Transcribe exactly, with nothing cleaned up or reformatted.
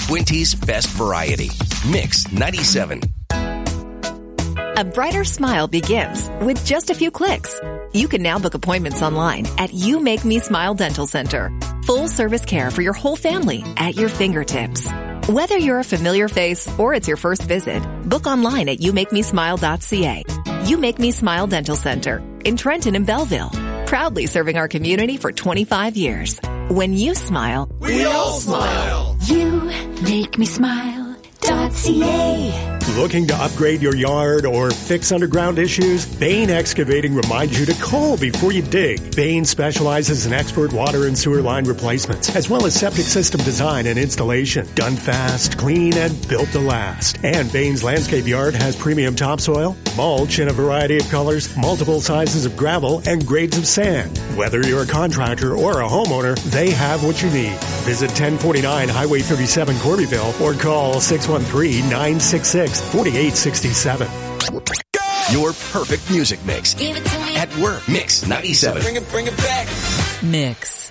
Quinty's best variety. Mix ninety-seven. A brighter smile begins with just a few clicks. You can now book appointments online at You Make Me Smile Dental Center. Full service care for your whole family at your fingertips. Whether you're a familiar face or it's your first visit, book online at you make me smile dot c a. You Make Me Smile Dental Center in Trenton and Belleville. Proudly serving our community for twenty-five years. When you smile, we all smile. You Make Me Smile dot c a. Looking to upgrade your yard or fix underground issues? Bain Excavating reminds you to call before you dig. Bain specializes in expert water and sewer line replacements, as well as septic system design and installation. Done fast, clean, and built to last. And Bain's landscape yard has premium topsoil, mulch in a variety of colors, multiple sizes of gravel, and grades of sand. Whether you're a contractor or a homeowner, they have what you need. Visit ten forty-nine Highway thirty-seven, Corbyville, or call six one three, nine six six, four eight six seven. Your perfect music mix. Give it to me. At work. Mix ninety-seven. Bring it, bring it back. Mix.